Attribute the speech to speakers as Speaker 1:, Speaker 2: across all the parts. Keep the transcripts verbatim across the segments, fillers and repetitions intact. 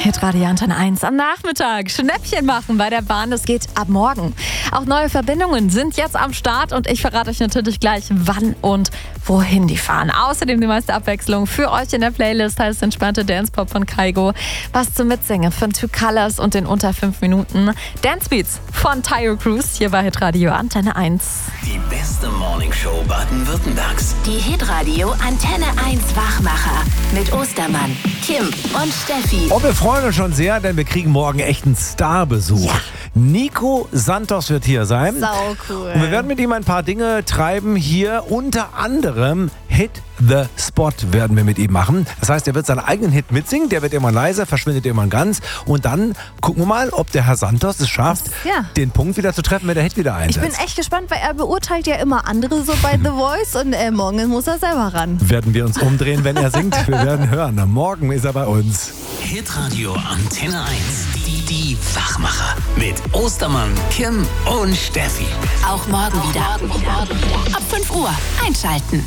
Speaker 1: Hitradio Antenne eins am Nachmittag. Schnäppchen machen bei der Bahn, das geht ab morgen. Auch neue Verbindungen sind jetzt am Start und ich verrate euch natürlich gleich, wann und wohin die fahren. Außerdem die meiste Abwechslung für euch in der Playlist heißt entspannte Dance-Pop von Kygo, was zum Mitsingen von Two Colors und in unter fünf Minuten Dance Beats von Tyro Cruise hier bei Hitradio Antenne eins.
Speaker 2: Die beste Morningshow Baden-Württembergs.
Speaker 3: Die Hitradio Antenne eins Wachmacher mit Ostermann, Kim und Steffi.
Speaker 4: Und wir freuen uns schon sehr, denn wir kriegen morgen echt einen Starbesuch. Ja. Nico Santos wird hier sein.
Speaker 1: Sau cool.
Speaker 4: Und wir werden mit ihm ein paar Dinge treiben hier. Unter anderem Hit the Spot werden wir mit ihm machen. Das heißt, er wird seinen eigenen Hit mitsingen. Der wird immer leiser, verschwindet immer ganz. Und dann gucken wir mal, ob der Herr Santos es schafft,
Speaker 1: ja.
Speaker 4: den Punkt wieder zu treffen, wenn der Hit wieder einsetzt.
Speaker 5: Ich bin echt gespannt, weil er beurteilt ja immer andere so bei The Voice. Und äh, morgen muss er selber ran.
Speaker 4: Werden wir uns umdrehen, wenn er singt? Wir werden hören. Morgen ist er bei uns.
Speaker 2: Hitradio Antenne eins. Die, die Wachmacher. Mit Ostermann, Kim und Steffi.
Speaker 3: Auch morgen wieder. Ab fünf Uhr einschalten.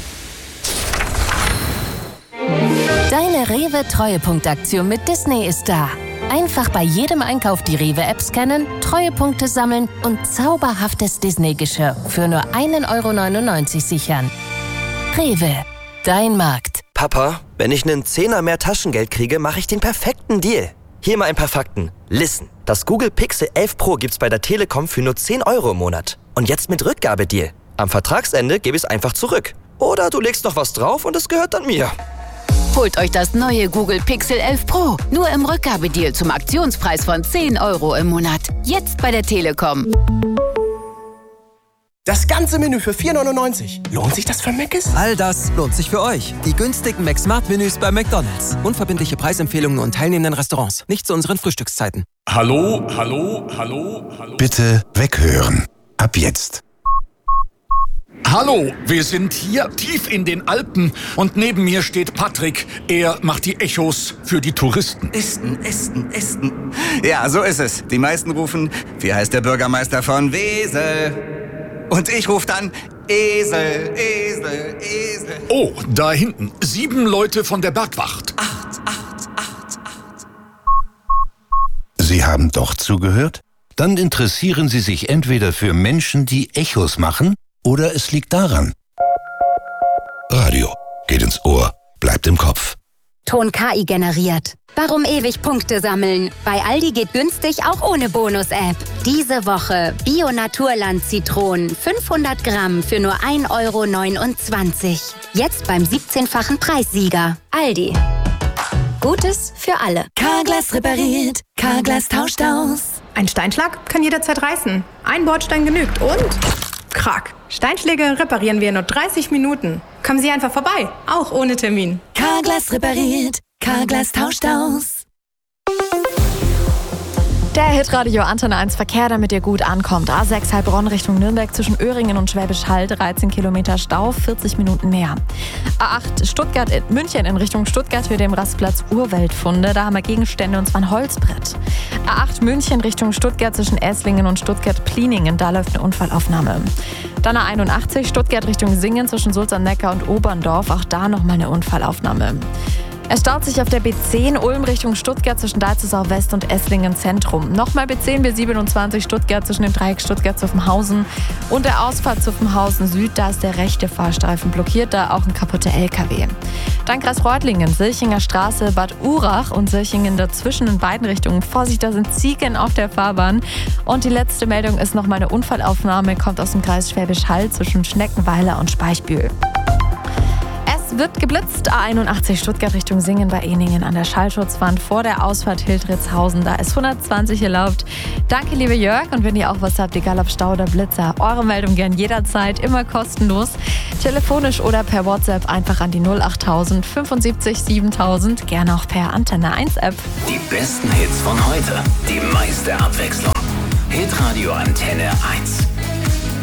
Speaker 3: Deine Rewe-Treuepunktaktion mit Disney ist da. Einfach bei jedem Einkauf die Rewe-App scannen, Treuepunkte sammeln und zauberhaftes Disney-Geschirr für nur ein Euro neunundneunzig sichern. Rewe, dein Markt.
Speaker 6: Papa, wenn ich einen Zehner mehr Taschengeld kriege, mache ich den perfekten Deal. Hier mal ein paar Fakten. Listen, das Google Pixel elf Pro gibt's bei der Telekom für nur zehn Euro im Monat. Und jetzt mit Rückgabedeal. Am Vertragsende gebe ich es einfach zurück. Oder du legst noch was drauf und es gehört dann mir.
Speaker 3: Holt euch das neue Google Pixel elf Pro. Nur im Rückgabedeal zum Aktionspreis von zehn Euro im Monat. Jetzt bei der Telekom.
Speaker 7: Das ganze Menü für vier neunundneunzig. Lohnt sich das für Mc's?
Speaker 8: All das lohnt sich für euch. Die günstigen McSmart-Menüs bei McDonald's. Unverbindliche Preisempfehlungen und teilnehmenden Restaurants. Nicht zu unseren Frühstückszeiten.
Speaker 9: Hallo, hallo, hallo, hallo.
Speaker 10: Bitte weghören. Ab jetzt.
Speaker 9: Hallo, wir sind hier tief in den Alpen und neben mir steht Patrick. Er macht die Echos für die Touristen.
Speaker 11: Esten, Esten, Esten. Ja, so ist es. Die meisten rufen, wie heißt der Bürgermeister von Wesel? Und ich rufe dann, Esel, Esel, Esel.
Speaker 9: Oh, da hinten. Sieben Leute von der Bergwacht.
Speaker 11: Acht, acht, acht, acht.
Speaker 10: Sie haben doch zugehört? Dann interessieren Sie sich entweder für Menschen, die Echos machen, oder es liegt daran. Radio geht ins Ohr, bleibt im Kopf.
Speaker 12: Ton K I generiert. Warum ewig Punkte sammeln? Bei Aldi geht günstig auch ohne Bonus-App. Diese Woche Bio-Naturland-Zitronen fünfhundert Gramm für nur ein Euro neunundzwanzig. Jetzt beim siebzehnfachen Preissieger. Aldi. Gutes für alle.
Speaker 13: Carglass repariert, Carglass tauscht aus.
Speaker 14: Ein Steinschlag kann jederzeit reißen. Ein Bordstein genügt und... Krack. Steinschläge reparieren wir in nur dreißig Minuten. Kommen Sie einfach vorbei, auch ohne Termin.
Speaker 13: Carglass repariert, Carglass tauscht aus.
Speaker 1: Der Hitradio Antenne eins Verkehr, damit ihr gut ankommt. A sechs Heilbronn Richtung Nürnberg zwischen Öhringen und Schwäbisch Hall, dreizehn Kilometer Stau, vierzig Minuten mehr. A acht Stuttgart in München in Richtung Stuttgart für den Rastplatz Urweltfunde. Da haben wir Gegenstände und zwar ein Holzbrett. A acht München Richtung Stuttgart zwischen Esslingen und Stuttgart-Pliningen. Da läuft eine Unfallaufnahme. Dann A einundachtzig Stuttgart Richtung Singen zwischen Sulz am Neckar und Oberndorf. Auch da nochmal eine Unfallaufnahme. Es staut sich auf der B zehn Ulm Richtung Stuttgart zwischen Deizelsau West und Esslingen Zentrum. Nochmal B zehn B siebenundzwanzig Stuttgart zwischen dem Dreieck Stuttgart-Zuffenhausen und der Ausfahrt Zuffenhausen Süd. Da ist der rechte Fahrstreifen blockiert, da auch ein kaputter L K W. Dann Kreis Reutlingen, Silchinger Straße, Bad Urach und Silchingen dazwischen in beiden Richtungen. Vorsicht, da sind Ziegen auf der Fahrbahn. Und die letzte Meldung ist nochmal eine Unfallaufnahme, kommt aus dem Kreis Schwäbisch Hall zwischen Schneckenweiler und Speichbühl. Es wird geblitzt. A einundachtzig Stuttgart Richtung Singen bei Ehningen an der Schallschutzwand vor der Ausfahrt Hildritzhausen. Da ist hundertzwanzig erlaubt. Danke, liebe Jörg. Und wenn ihr auch was habt, egal ob Stau oder Blitzer, eure Meldung gern jederzeit, immer kostenlos. Telefonisch oder per WhatsApp einfach an die null achttausend fünfundsiebzig siebentausend. Gerne auch per Antenne eins App.
Speaker 2: Die besten Hits von heute. Die meiste Abwechslung. Hitradio Antenne eins.